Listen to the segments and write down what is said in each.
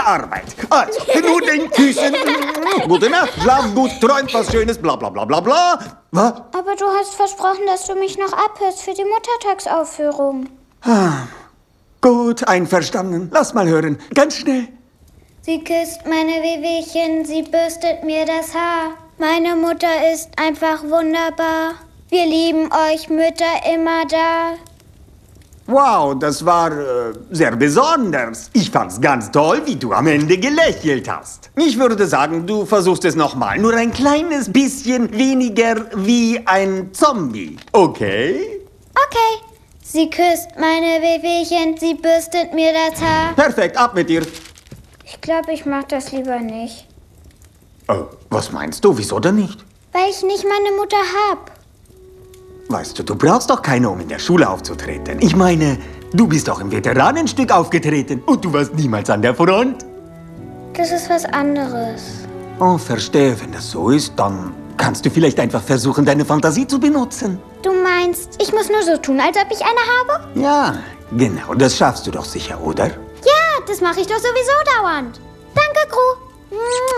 gute Arbeit. Also, Nudeln, Küssen, gute Nacht, schlaf gut, träumt was Schönes, bla bla bla bla bla. Was? Aber du hast versprochen, dass du mich noch abhörst für die Muttertagsaufführung. Gut, einverstanden. Lass mal hören, ganz schnell. Sie küsst meine Wehwehchen, sie bürstet mir das Haar. Meine Mutter ist einfach wunderbar. Wir lieben euch Mütter immer da. Wow, das war sehr besonders. Ich fand's ganz toll, wie du am Ende gelächelt hast. Ich würde sagen, du versuchst es nochmal. Nur ein kleines bisschen weniger wie ein Zombie. Okay? Okay. Sie küsst meine Wehwehchen, sie bürstet mir das Haar. Perfekt, ab mit dir. Ich glaube, ich mach das lieber nicht. Oh, was meinst du? Wieso denn nicht? Weil ich nicht meine Mutter hab. Weißt du, du brauchst doch keine, um in der Schule aufzutreten. Ich meine, du bist doch im Veteranenstück aufgetreten und du warst niemals an der Front. Das ist was anderes. Oh, verstehe. Wenn das so ist, dann kannst du vielleicht einfach versuchen, deine Fantasie zu benutzen. Du meinst, ich muss nur so tun, als ob ich eine habe? Ja, genau. Das schaffst du doch sicher, oder? Ja, das mache ich doch sowieso dauernd. Danke, Gru.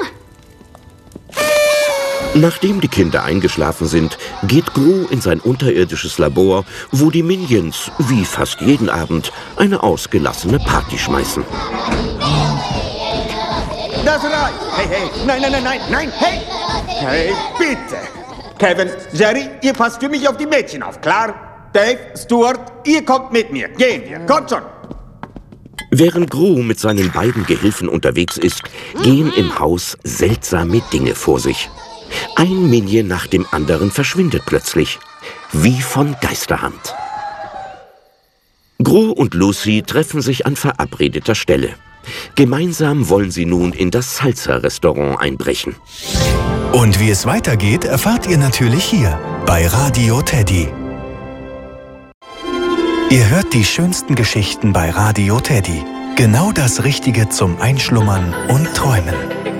Nachdem die Kinder eingeschlafen sind, geht Gru in sein unterirdisches Labor, wo die Minions, wie fast jeden Abend, eine ausgelassene Party schmeißen. Das reicht. Hey, hey. Nein, nein, nein, nein, nein. Hey. Hey, bitte. Kevin, Jerry, ihr passt für mich auf die Mädchen auf, klar? Dave, Stuart, ihr kommt mit mir. Gehen wir. Kommt schon. Während Gru mit seinen beiden Gehilfen unterwegs ist, gehen im Haus seltsame Dinge vor sich. Ein Minion nach dem anderen verschwindet plötzlich, wie von Geisterhand. Gru und Lucy treffen sich an verabredeter Stelle. Gemeinsam wollen sie nun in das Salsa-Restaurant einbrechen. Und wie es weitergeht, erfahrt ihr natürlich hier bei Radio Teddy. Ihr hört die schönsten Geschichten bei Radio Teddy. Genau das Richtige zum Einschlummern und Träumen.